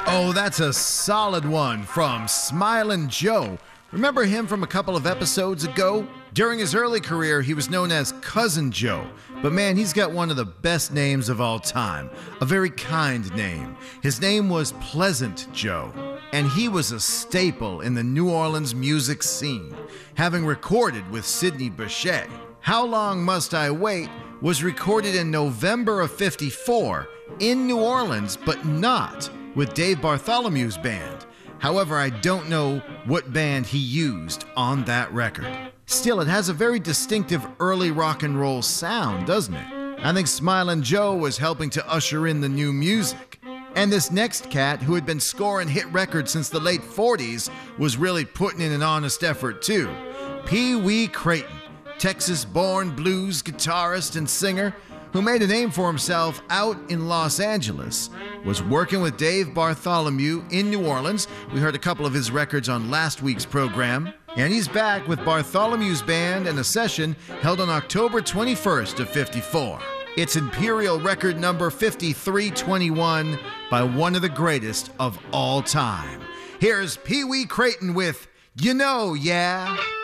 Oh, that's a solid one from Smilin' Joe. Remember him from a couple of episodes ago? During his early career, he was known as Cousin Joe. But man, he's got one of the best names of all time. A very kind name. His name was Pleasant Joe. And he was a staple in the New Orleans music scene, having recorded with Sidney Bechet. How Long Must I Wait was recorded in November of '54 in New Orleans, but not with Dave Bartholomew's band. However, I don't know what band he used on that record. Still, it has a very distinctive early rock and roll sound, doesn't it? I think Smilin' Joe was helping to usher in the new music. And this next cat, who had been scoring hit records since the late 40s, was really putting in an honest effort too. Pee Wee Crayton, Texas-born blues guitarist and singer who made a name for himself out in Los Angeles, was working with Dave Bartholomew in New Orleans. We heard a couple of his records on last week's program. And he's back with Bartholomew's band in a session held on October 21st of '54. It's Imperial record number 5321 by one of the greatest of all time. Here's Pee Wee Crayton with You Know, Yeah.